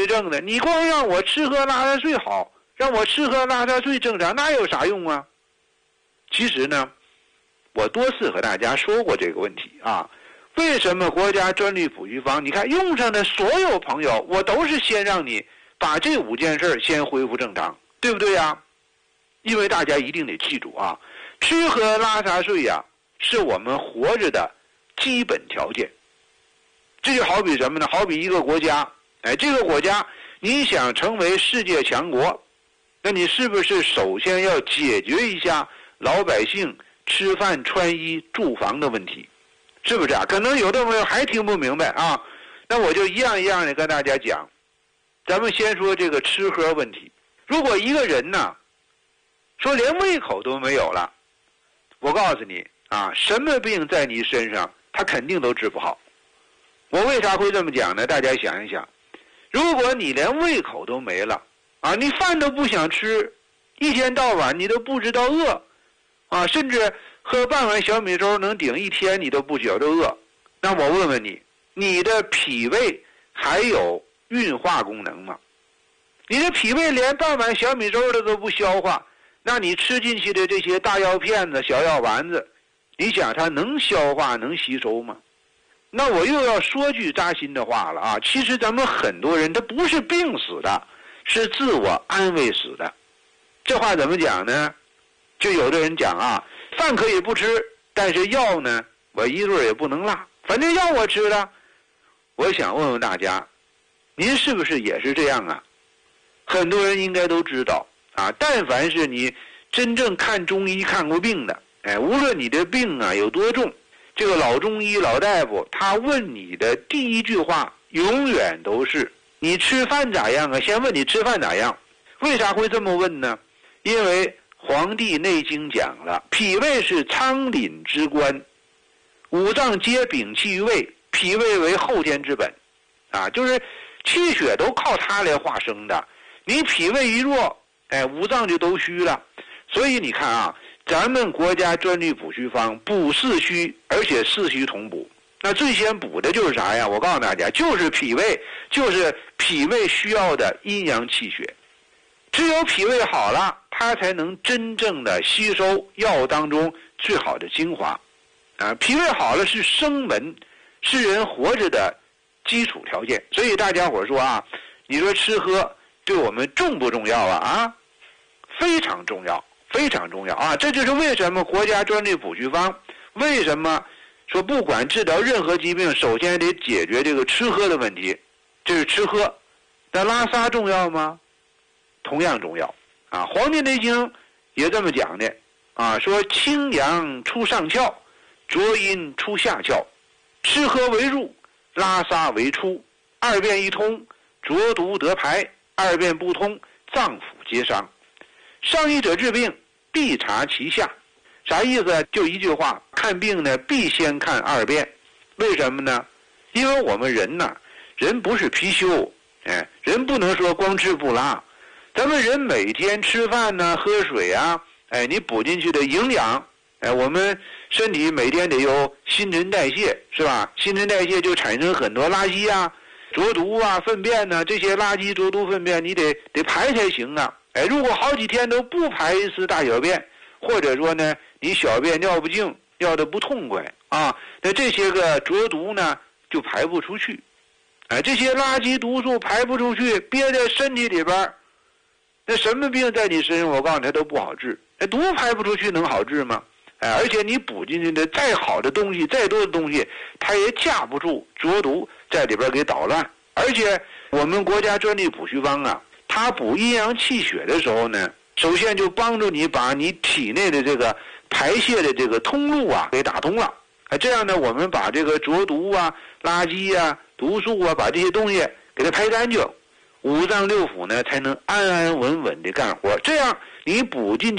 对症的，你光让我吃喝拉撒睡好，让我吃喝拉撒睡正常，那有啥用啊？其实呢，我多次和大家说过这个问题啊。为什么国家专利普需方，你看用上的所有朋友，我都是先让你把这5件事先恢复正常，对不对呀？因为大家一定得记住啊，吃喝拉撒睡呀，是我们活着的基本条件。这就好比什么呢？好比一个国家，这个国家你想成为世界强国，那你是不是首先要解决一下老百姓吃饭穿衣住房的问题？是不是啊？可能有的朋友还听不明白啊，那我就一样一样的跟大家讲。咱们先说这个吃喝问题。如果一个人呢，说连胃口都没有了，我告诉你啊，什么病在你身上，他肯定都治不好。我为啥会这么讲呢？大家想一想，如果你连胃口都没了啊，你饭都不想吃，一天到晚你都不知道饿啊，甚至喝半碗小米粥能顶一天，你都不觉得饿。那我问问你，你的脾胃还有运化功能吗？你的脾胃连半碗小米粥的都不消化，那你吃进去的这些大药片子、小药丸子，你想它能消化能吸收吗？那我又要说句扎心的话了啊，其实咱们很多人他不是病死的，是自我安慰死的。这话怎么讲呢？就有的人讲啊，饭可以不吃，但是药呢，我一顿也不能落，反正药我吃了。我想问问大家，您是不是也是这样啊？很多人应该都知道啊，但凡是你真正看中医看过病的，无论你的病啊有多重，这个老中医老大夫他问你的第一句话永远都是你吃饭咋样啊？先问你吃饭咋样。为啥会这么问呢？因为《黄帝内经》讲了，脾胃是仓廪之官，五脏皆禀气于胃，脾胃为后天之本啊，就是气血都靠它来化生的。你脾胃一弱，五脏就都虚了。所以你看啊，咱们国家专利补虚方补四虚，而且四虚同补。那最先补的就是啥呀？我告诉大家，就是脾胃，就是脾胃需要的阴阳气血。只有脾胃好了，它才能真正的吸收药当中最好的精华。啊，脾胃好了是生门，是人活着的基础条件。所以大家伙说啊，你说吃喝对我们重不重要啊？非常重要，非常重要啊！这就是为什么国家专利补虚方为什么说不管治疗任何疾病，首先得解决这个吃喝的问题，这是吃喝。但拉撒重要吗？同样重要啊！《黄帝内经》也这么讲的啊，说清阳出上窍，浊阴出下窍，吃喝为入，拉撒为出，二便一通，浊毒得排，二便不通，脏腑皆伤。上医者治病，必察其下。啥意思？就一句话，看病呢必先看二便。为什么呢？因为我们人呢，人不是貔貅，人不能说光吃不拉。咱们人每天吃饭呢，喝水啊，你补进去的营养，我们身体每天得有新陈代谢，是吧？新陈代谢就产生很多垃圾啊、浊毒啊、粪便呢，这些垃圾、浊毒、粪便你得排才行啊。如果好几天都不排一次大小便，或者说呢，你小便尿不净，尿得不痛快啊，那这些个浊毒呢就排不出去，这些垃圾毒素排不出去，憋在身体里边，那什么病在你身上，我告诉你，它都不好治。那毒排不出去能好治吗？而且你补进去的再好的东西，再多的东西，它也架不住浊毒在里边给捣乱。而且我们国家专利补虚方啊，它补阴阳气血的时候呢，首先就帮助你把你体内的这个排泄的这个通路啊给打通了。这样呢，我们把这个浊毒啊、垃圾啊、毒素啊，把这些东西给它排干净，五脏六腑呢才能安安稳稳的干活。这样你补进